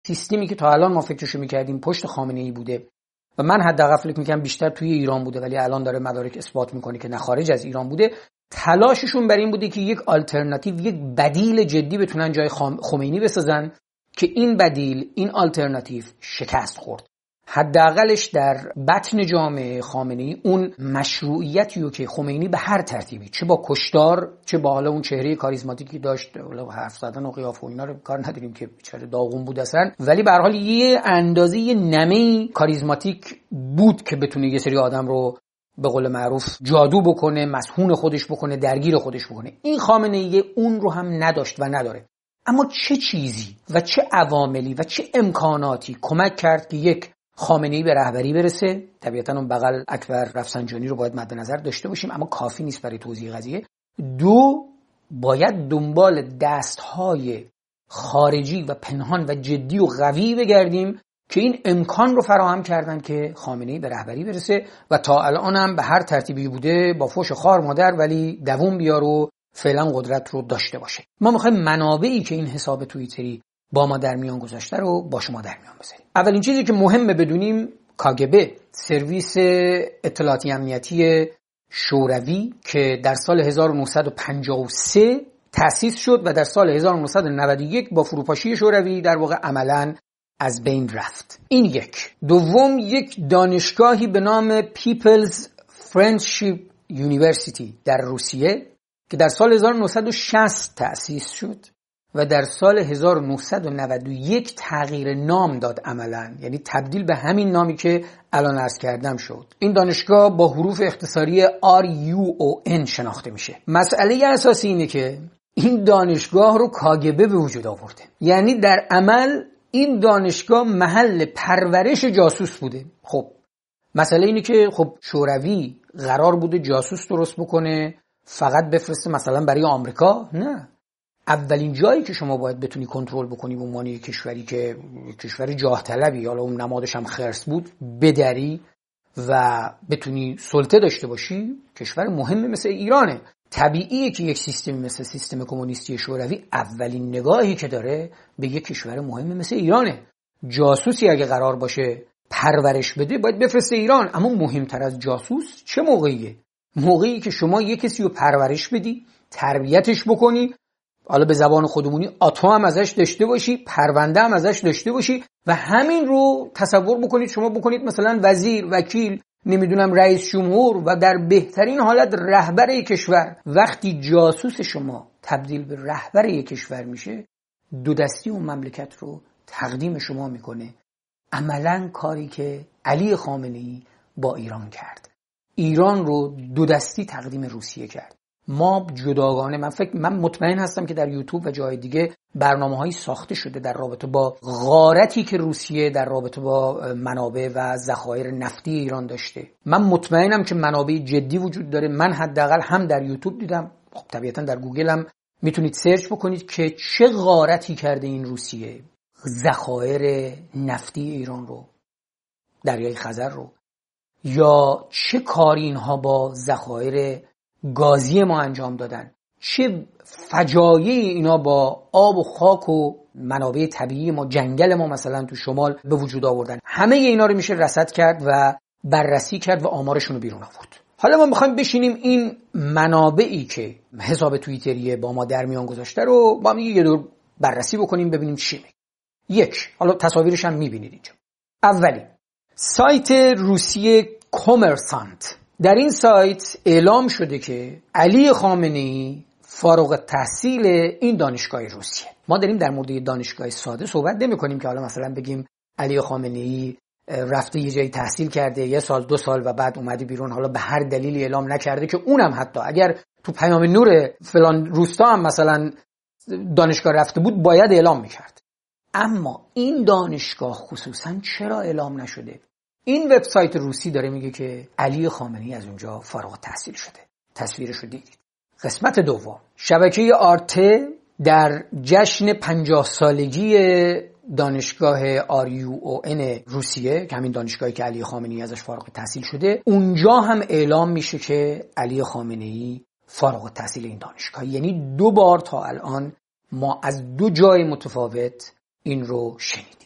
سیستمی که تا الان ما فکرشو میکردیم پشت خامنه‌ای بوده و من حداقل فکر میکنم بیشتر توی ایران بوده، ولی الان داره مدارک اثبات میکنه که نه خارج از ایران بوده، تلاششون بر این بوده که یک آلترناتیو، یک بدیل جدی بتونن جای خمینی بسازن که این بدیل، این آلترناتیو شکست خورد. حداقلش در بطن جامعه خامنه‌ای اون مشروعیتیو که خمینی به هر ترتیبی، چه با کشتار، چه با حالا اون چهره کاریزماتیکی داشت، حالا حرف زدن و قیافه و اینا رو کار نداریم که بیچاره داغون بود اصلا، ولی به هر حال یه اندازه یه نمه کاریزماتیک بود که بتونه یه سری آدم رو به قول معروف جادو بکنه، مسحون خودش بکنه، درگیر خودش بکنه. این خامنه‌ای اون رو هم نداشت و نداره. اما چه چیزی و چه عواملی و چه امکاناتی کمک کرد که یک خامنه‌ای به رهبری برسه؟ طبیعتاً اون بغل اکبر رفسنجانی رو باید مد نظر داشته باشیم، اما کافی نیست برای توضیح قضیه. دو، باید دنبال دستهای خارجی و پنهان و جدی و قوی بگردیم که این امکان رو فراهم کردن که خامنه‌ای به رهبری برسه و تا الان هم به هر ترتیبی بوده با فوش خار مادر ولی دووم بیار و فعلا قدرت رو داشته باشه. ما میخوایم منابعی که این حساب توییتری با ما در میان گذاشته رو با شما در میان بذاریم. اولین چیزی که مهمه بدونیم، کاگبه، سرویس اطلاعاتی امنیتی شوروی که در سال 1953 تأسیس شد و در سال 1991 با فروپاشی شوروی در واقع عملاً از بین رفت. این یک. دوم، یک دانشگاهی به نام People's Friendship University در روسیه که در سال 1960 تأسیس شد و در سال 1991 تغییر نام داد عملاً، یعنی تبدیل به همین نامی که الان عرض کردم شد. این دانشگاه با حروف اختصاری RUON شناخته میشه. مسئله اساسی اینه که این دانشگاه رو کاگبه به وجود آورده، یعنی در عمل این دانشگاه محل پرورش جاسوس بوده. خب مسئله اینه که خب شوروی قرار بوده جاسوس درست بکنه فقط بفرسته مثلا برای آمریکا؟ نه. اولین جایی که شما باید بتونی کنترل بکنی به عنوان یک کشوری که کشور جاه طلبی، حالا اون نمادش هم خرس بود، بدری و بتونی سلطه داشته باشی، کشور مهمی مثل ایرانه. طبیعیه که یک سیستمی مثل سیستم کمونیستی شوروی اولین نگاهی که داره به یک کشور مهمی مثل ایرانه. جاسوسی اگه قرار باشه پرورش بده باید بفرسته ایران. اما مهمتر از جاسوس چه موقعیه؟ موقعی که شما یک کسی رو پرورش بدی، تربیتش بکنی، حالا به زبان خودمونی آتو هم ازش داشته باشی، پرونده هم ازش داشته باشی و همین رو تصور بکنید شما بکنید مثلا وزیر، وکیل، نمیدونم رئیس جمهور و در بهترین حالت رهبر یک کشور. وقتی جاسوس شما تبدیل به رهبر یک کشور میشه، دو دستی اون مملکت رو تقدیم شما میکنه. عملاً کاری که علی خامنه‌ای با ایران کرد، ایران رو دو دستی تقدیم روسیه کرد. ما جداگانه، من مطمئن هستم که در یوتیوب و جای دیگه برنامه‌هایی ساخته شده در رابطه با غارتی که روسیه در رابطه با منابع و ذخایر نفتی ایران داشته. من مطمئنم که منابع جدی وجود داره. من حداقل هم در یوتیوب دیدم، خب طبیعتا در گوگل هم میتونید سرچ بکنید که چه غارتی کرده این روسیه، ذخایر نفتی ایران رو، دریای خزر رو، یا چه کاری اینها با ذخایر گازی ما انجام دادن، چه فجایعی اینا با آب و خاک و منابع طبیعی ما، جنگل ما مثلا تو شمال به وجود آوردن. همه اینا رو میشه رصد کرد و بررسی کرد و آمارشون رو بیرون آورد. حالا ما میخوایم بشینیم این منابعی که حساب توییتری با ما در میان گذاشته رو با هم یه دور بررسی بکنیم ببینیم چی میگه. یک، حالا تصاویرش هم میبینید اینجا. اولی، سایت روسیه کامرسانت. در این سایت اعلام شده که علی خامنه‌ای فارغ التحصیل این دانشگاه روسیه. ما داریم در مورد دانشگاه ساده صحبت نمی‌کنیم که حالا مثلا بگیم علی خامنه‌ای رفته یه جایی تحصیل کرده 1 سال 2 سال و بعد اومده بیرون، حالا به هر دلیلی اعلام نکرده، که اونم حتی اگر تو پیام نور فلان روستا هم مثلا دانشگاه رفته بود باید اعلام می‌کرد. اما این دانشگاه خصوصا چرا اعلام نشده؟ این وبسایت روسی داره میگه که علی خامنه‌ای از اونجا فارغ التحصیل شده. تصویرش رو دیدید. قسمت دوم، شبکه آرته در جشن 50 سالگی دانشگاه RUON روسیه که همین دانشگاهی که علی خامنه‌ای ازش فارغ التحصیل شده، اونجا هم اعلام میشه که علی خامنه‌ای فارغ التحصیل این دانشگاه. یعنی 2 بار تا الان ما از 2 جای متفاوت این رو شنید.